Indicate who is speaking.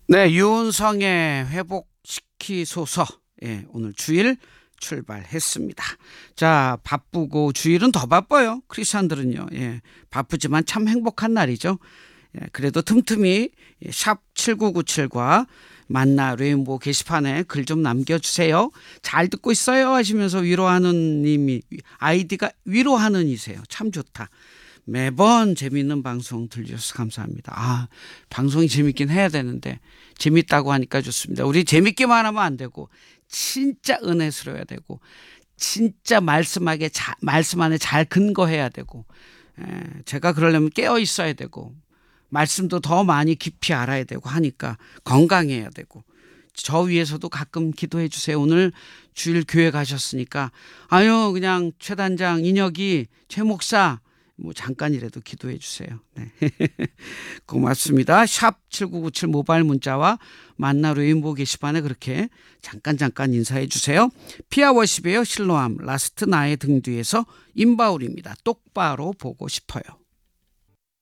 Speaker 1: 네, 유은성의 회복시키소서. 예, 오늘 주일 출발했습니다. 자, 바쁘고 주일은 더 바빠요. 크리스찬들은요. 예, 바쁘지만 참 행복한 날이죠. 예, 그래도 틈틈이 샵 7997과 만나 레인보우 게시판에 글 좀 남겨주세요. 잘 듣고 있어요 하시면서 위로하는 님이 아이디가 위로하는 이세요. 참 좋다. 매번 재미있는 방송 들려주셔서 감사합니다. 방송이 재밌긴 해야 되는데 재밌다고 하니까 좋습니다. 우리 재밌기만 하면 안 되고 진짜 은혜스러워야 되고 진짜 말씀 안에 잘 근거해야 되고 제가 그러려면 깨어 있어야 되고 말씀도 더 많이 깊이 알아야 되고 하니까 건강해야 되고 저 위해서도 가끔 기도해 주세요. 오늘 주일 교회 가셨으니까 그냥 최 단장 인혁이 최 목사 잠깐이라도 기도해 주세요. 네. 고맙습니다. 샵 7997 모바일 문자와 만나 레인보우 게시판에 그렇게 잠깐 인사해 주세요. 피아워십이에요. 실로암 라스트 나의 등 뒤에서 임바울입니다. 똑바로 보고 싶어요.